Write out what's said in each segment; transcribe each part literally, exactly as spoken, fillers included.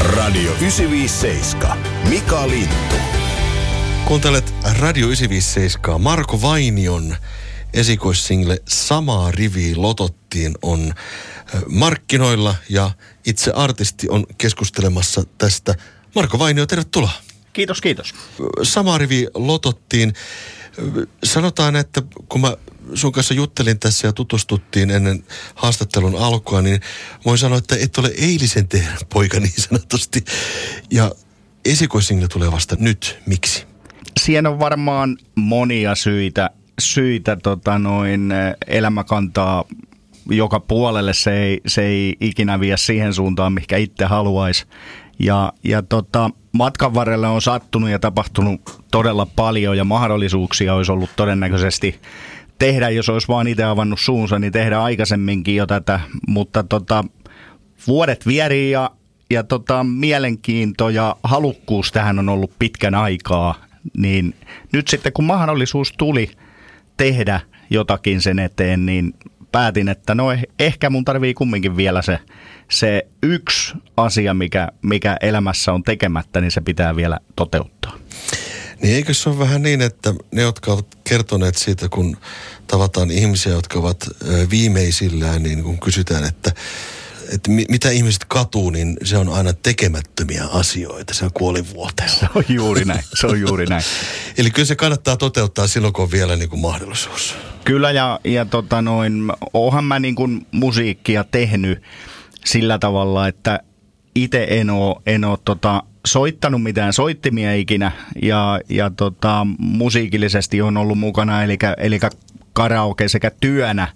Radio yhdeksänsataaviisikymmentäseitsemän. Mika Lintu. Kuuntelet Radio yhdeksänsataaviisikymmentäseitsemän. Marko Vainion esikoissingle Samaa riviä lotottiin on markkinoilla ja itse artisti on keskustelemassa tästä. Marko Vainio, tervetuloa. Kiitos, kiitos. Samaa riviä lotottiin. Sanotaan, että kun mä sun kanssa juttelin tässä ja tutustuttiin ennen haastattelun alkua, niin voin sanoa, että et ole eilisen tehdä poika niin sanotusti. Ja esikoissingle tulee vasta nyt. Miksi? Siinä on varmaan monia syitä. Syitä tota noin, elämä kantaa joka puolelle. Se ei, se ei ikinä vie siihen suuntaan, mikä itse haluaisi. Ja, ja tota, matkan varrella on sattunut ja tapahtunut todella paljon ja mahdollisuuksia olisi ollut todennäköisesti tehdä, jos olisi vaan itse avannut suunsa, niin tehdä aikaisemminkin jo tätä. Mutta tota, vuodet vierii ja, ja tota, mielenkiinto ja halukkuus tähän on ollut pitkän aikaa. Niin nyt sitten kun mahdollisuus tuli tehdä jotakin sen eteen, niin päätin, että no ehkä mun tarvii kumminkin vielä se, se yksi asia, mikä, mikä elämässä on tekemättä, niin se pitää vielä toteuttaa. Niin eikö se ole vähän niin, että ne, jotka ovat kertoneet siitä, kun tavataan ihmisiä, jotka ovat viimeisillään, niin kun kysytään, että, että mitä ihmiset katuu, niin se on aina tekemättömiä asioita, se on kuolivuoteella. Se on juuri näin, se on juuri näin. Eli kyllä se kannattaa toteuttaa silloin, kun on vielä niin kuin mahdollisuus. Kyllä ja, ja tota noin, oonhan mä niin kuin musiikkia tehnyt sillä tavalla, että itse en ole, en ole tota, soittanut mitään soittimia ikinä ja, ja tota, musiikillisesti on ollut mukana, eli, eli karaoke sekä työnä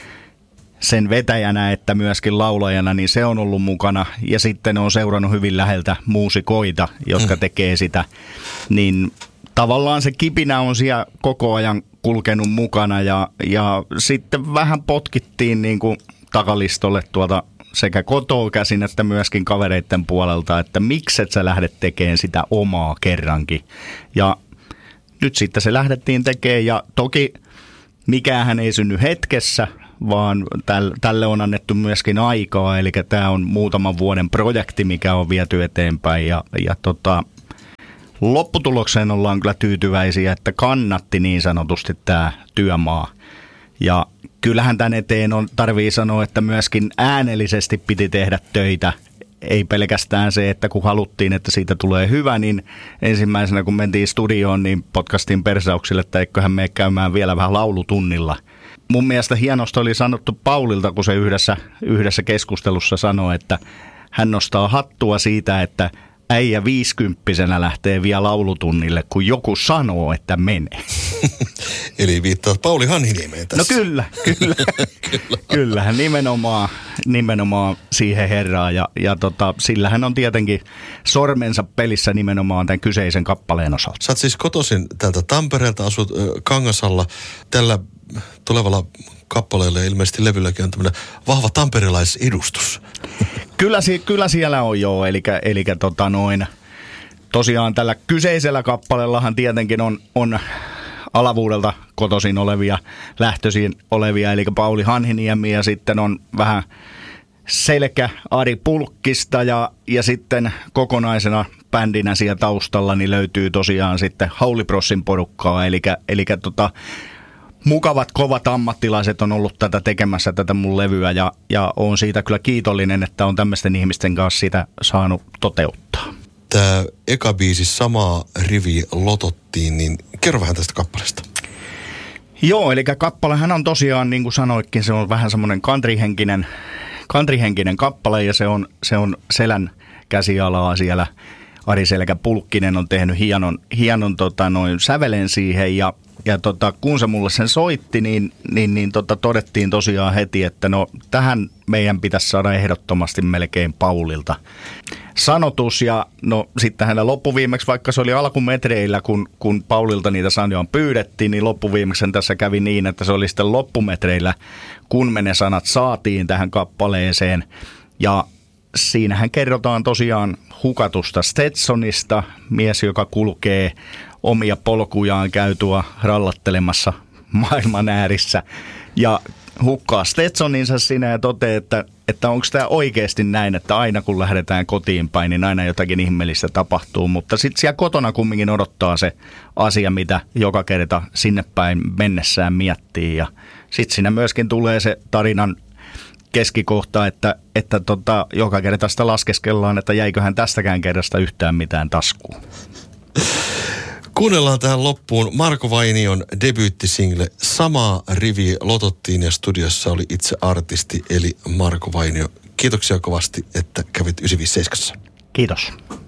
sen vetäjänä että myöskin laulajana, niin se on ollut mukana. Ja sitten on seurannut hyvin läheltä muusikoita, jotka mm. tekee sitä. Niin tavallaan se kipinä on siellä koko ajan kulkenut mukana ja, ja sitten vähän potkittiin niin kuin takalistolle tuolta sekä kotoa käsin että myöskin kavereiden puolelta, että mikset sä lähdet tekemään sitä omaa kerrankin. Ja nyt sitten se lähdettiin tekemään ja toki mikäänhän ei synny hetkessä, vaan tälle on annettu myöskin aikaa, eli tämä on muutaman vuoden projekti, mikä on viety eteenpäin ja, ja tota, lopputulokseen ollaan kyllä tyytyväisiä, että kannatti niin sanotusti tämä työmaa. Ja kyllähän tämän eteen on, tarvii sanoa, että myöskin äänellisesti piti tehdä töitä. Ei pelkästään se, että kun haluttiin, että siitä tulee hyvä, niin ensimmäisenä kun mentiin studioon, niin potkastiin persauksille, että eiköhän mene käymään vielä vähän laulutunnilla. Mun mielestä hienosti oli sanottu Paulilta, kun se yhdessä, yhdessä keskustelussa sanoi, että hän nostaa hattua siitä, että äijä viisikymppisenä lähtee vielä laulutunnille, kun joku sanoo, että menee. Eli viittaa Pauli Hanhiniemeen tässä. No kyllä, kyllä. kyllä. Kyllähän nimenomaan, nimenomaan siihen herraan. Ja, ja tota, sillä hän on tietenkin sormensa pelissä nimenomaan tämän kyseisen kappaleen osalta. Sä oot siis kotoisin täältä Tampereelta, asut äh, Kangasalla. Tällä tulevalla kappaleella ja ilmeisesti levylläkin on tämmöinen vahva tamperelaisedustus. Kyllä, kyllä siellä on joo, eli, eli tota noin, tosiaan tällä kyseisellä kappaleellahan tietenkin on, on alavuudelta kotoisin olevia, lähtöisin olevia, eli Pauli Hanhiniemi ja sitten on vähän selkä Ari Pulkkista ja, ja sitten kokonaisena bändinä siellä taustalla niin löytyy tosiaan sitten Hauliprossin porukkaa, eli, eli tota, mukavat, kovat ammattilaiset on ollut tätä tekemässä, tätä mun levyä, ja, ja olen siitä kyllä kiitollinen, että on tämmöisten ihmisten kanssa sitä saanut toteuttaa. Tämä eka biisi Samaa riviä lotottiin, niin kerro vähän tästä kappaleesta. Joo, eli kappalehan on tosiaan, niin kuin sanoitkin, se on vähän semmoinen countryhenkinen, countryhenkinen kappale, ja se on, se on Selän käsialaa siellä. Ari Selkä Pulkkinen on tehnyt hienon, hienon tota, noin sävelen siihen, ja Ja tota, kun se mulle sen soitti, niin, niin, niin tota, todettiin tosiaan heti, että no tähän meidän pitäisi saada ehdottomasti melkein Paulilta sanotus. Ja no sitten hänellä loppuviimeksi, vaikka se oli alkumetreillä, kun, kun Paulilta niitä sanoja pyydettiin, niin loppuviimeksi tässä kävi niin, että se oli sitten loppumetreillä, kun me ne sanat saatiin tähän kappaleeseen. Ja siinähän kerrotaan tosiaan hukatusta Stetsonista, mies, joka kulkee omia polkujaan käytua rallattelemassa maailman äärissä ja hukkaa Stetsoninsa siinä ja toteaa, että että onko tämä oikeasti näin, että aina kun lähdetään kotiin päin, niin aina jotakin ihmeellistä tapahtuu. Mutta sitten siellä kotona kumminkin odottaa se asia, mitä joka kerta sinne päin mennessään miettii. Ja sitten siinä myöskin tulee se tarinan keskikohta, että, että tota, joka kerta sitä laskeskellaan, että jäiköhän tästäkään kerrasta yhtään mitään taskuun. Kuunnellaan tähän loppuun Marko Vainion debyyttisingle. Samaa riviä lotottiin ja studiossa oli itse artisti eli Marko Vainio. Kiitoksia kovasti, että kävit yhdeksänsataaviisikymmentäseitsemän. Kiitos.